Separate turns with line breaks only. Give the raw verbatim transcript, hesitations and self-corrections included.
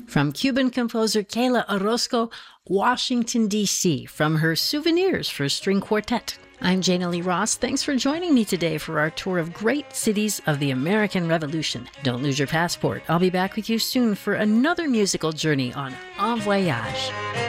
From Cuban composer Kayla Orozco, Washington, D C, from her Souvenirs for String Quartet. I'm Jana Lee Ross. Thanks for joining me today for our tour of great cities of the American Revolution. Don't lose your passport. I'll be back with you soon for another musical journey on En Voyage.